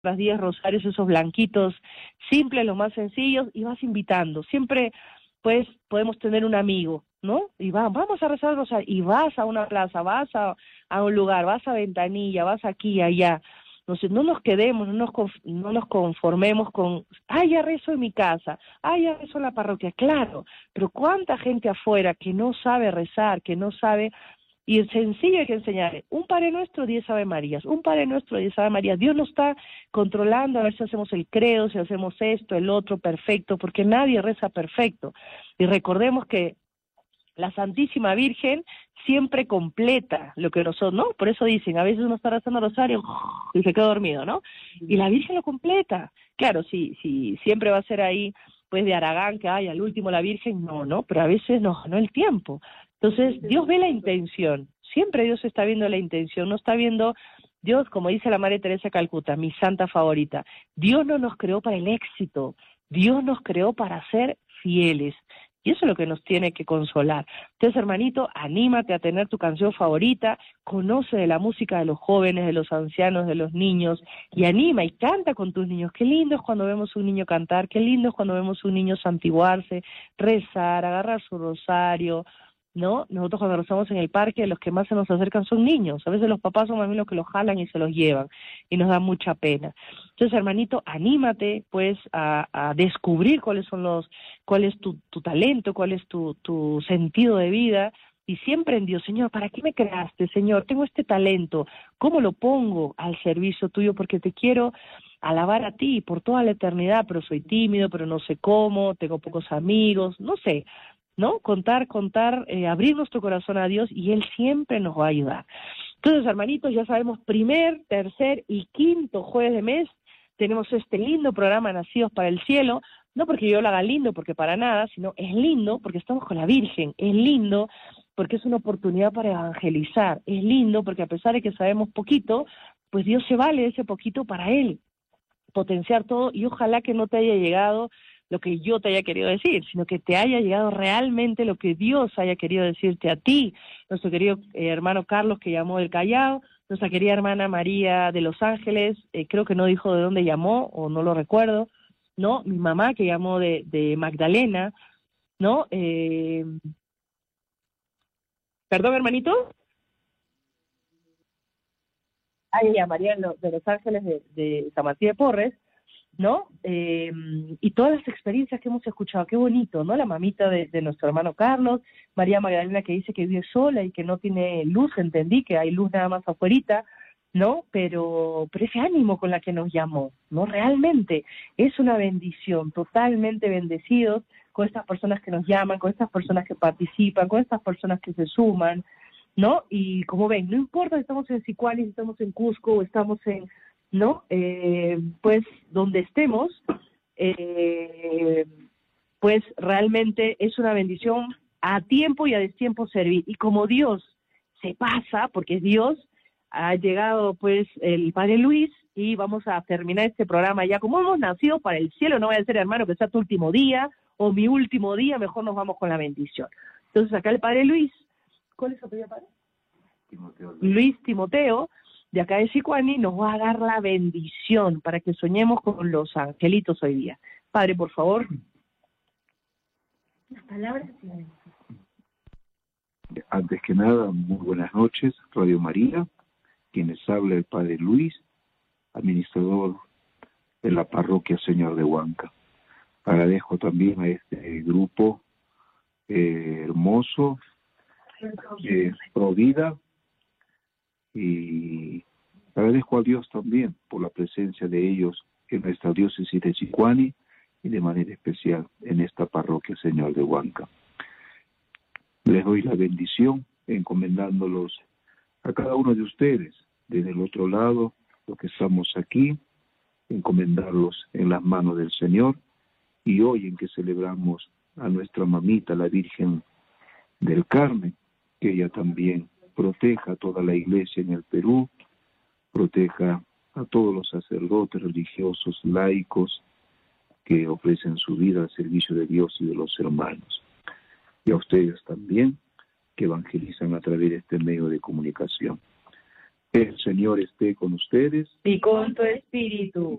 las 10 rosarios, esos blanquitos, simples, los más sencillos, y vas invitando. Siempre, pues, podemos tener un amigo, ¿no? Y vamos a rezar el rosario, y vas a una plaza, vas a un lugar, vas a Ventanilla, vas aquí y allá. Entonces, no nos quedemos, no nos conformemos con, ya rezo en mi casa, ya rezo en la parroquia, claro, pero cuánta gente afuera que no sabe rezar, que no sabe. Y es sencillo, hay que enseñarle, un Padre Nuestro, 10 Ave Marías, un Padre Nuestro, 10 Ave Marías. Dios nos está controlando a ver si hacemos el credo, si hacemos esto, el otro, perfecto, porque nadie reza perfecto. Y recordemos que la Santísima Virgen siempre completa lo que nosotros, ¿no? Por eso dicen, a veces uno está rezando rosario y se queda dormido, ¿no? Y la Virgen lo completa. Claro, sí, siempre va a ser ahí, pues de Aragán, que al último la Virgen, no, pero a veces nos ganó el tiempo. Entonces, Dios ve la intención, siempre Dios está viendo la intención, no está viendo, Dios, como dice la Madre Teresa de Calcuta, mi santa favorita, Dios no nos creó para el éxito, Dios nos creó para ser fieles. Y eso es lo que nos tiene que consolar. Entonces, hermanito, anímate a tener tu canción favorita, conoce de la música de los jóvenes, de los ancianos, de los niños, y anima y canta con tus niños. Qué lindo es cuando vemos un niño cantar, qué lindo es cuando vemos un niño santiguarse, rezar, agarrar su rosario, ¿no? Nosotros cuando rezamos en el parque, los que más se nos acercan son niños. A veces los papás son más bien los que los jalan y se los llevan, y nos da mucha pena. Entonces, hermanito, anímate, pues, a descubrir cuál es tu talento, cuál es tu sentido de vida, y siempre en Dios, Señor, ¿para qué me creaste, Señor? Tengo este talento, ¿cómo lo pongo al servicio tuyo? Porque te quiero alabar a ti por toda la eternidad, pero soy tímido, pero no sé cómo, tengo pocos amigos, no sé, ¿no? Contar, abrir nuestro corazón a Dios, y Él siempre nos va a ayudar. Entonces, hermanitos, ya sabemos, primer, tercer y quinto jueves de mes, tenemos este lindo programa Nacidos para el Cielo, no porque yo lo haga lindo, porque para nada, sino es lindo porque estamos con la Virgen, es lindo porque es una oportunidad para evangelizar, es lindo porque a pesar de que sabemos poquito, pues Dios se vale de ese poquito para Él, potenciar todo, y ojalá que no te haya llegado lo que yo te haya querido decir, sino que te haya llegado realmente lo que Dios haya querido decirte a ti, nuestro querido hermano Carlos, que llamó del Callao, nuestra querida hermana María de Los Ángeles, creo que no dijo de dónde llamó, o no lo recuerdo, ¿no? Mi mamá, que llamó de Magdalena, ¿no? ¿Perdón, hermanito? Ya, María de Los Ángeles, de San Martín de Porres, ¿no? Y todas las experiencias que hemos escuchado, qué bonito, ¿no? La mamita de nuestro hermano Carlos, María Magdalena, que dice que vive sola y que no tiene luz, entendí que hay luz nada más afuerita, ¿no? Pero ese ánimo con la que nos llamó, ¿no? Realmente es una bendición, totalmente bendecidos con estas personas que nos llaman, con estas personas que participan, con estas personas que se suman, ¿no? Y como ven, no importa si estamos en Sicuani, si estamos en Cusco o estamos en, ¿no? Pues donde estemos, pues realmente es una bendición a tiempo y a destiempo servir. Y como Dios se pasa, porque es Dios, ha llegado pues el Padre Luis, y vamos a terminar este programa ya como hemos nacido para el cielo. No vaya a ser, hermano, que sea tu último día o mi último día, mejor nos vamos con la bendición. Entonces acá el Padre Luis, ¿cuál es su apellido, padre? Luis Timoteo, de acá de Sicuani, nos va a dar la bendición para que soñemos con los angelitos hoy día. Padre, por favor. Las palabras. Antes que nada, muy buenas noches, Radio María, quienes habla el Padre Luis, administrador de la parroquia Señor de Huanca. Agradezco también a este grupo hermoso, Provida, y agradezco a Dios también por la presencia de ellos en nuestra diócesis de Sicuani y de manera especial en esta parroquia Señor de Huanca. Les doy la bendición encomendándolos a cada uno de ustedes, desde el otro lado, los que estamos aquí, encomendarlos en las manos del Señor, y hoy en que celebramos a nuestra mamita, la Virgen del Carmen, que ella también proteja a toda la iglesia en el Perú, proteja a todos los sacerdotes religiosos, laicos, que ofrecen su vida al servicio de Dios y de los hermanos. Y a ustedes también, que evangelizan a través de este medio de comunicación. El Señor esté con ustedes. Y con tu espíritu.